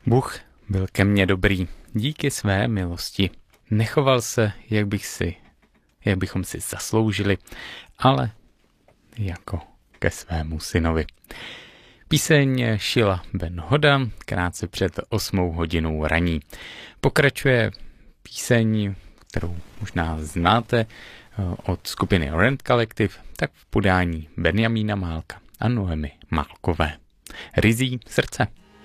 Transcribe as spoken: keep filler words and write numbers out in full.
Bůh byl ke mně dobrý, díky své milosti. Nechoval se, jak bych si, jak bychom si zasloužili, ale jako ke svému synovi. Píseň Šila Ben Hoda, krátce před osmou hodinou raní. Pokračuje píseň, kterou možná znáte od skupiny Rent Collective, tak v podání Benjamína Málka a Noemi Málkové. Ryzí srdce.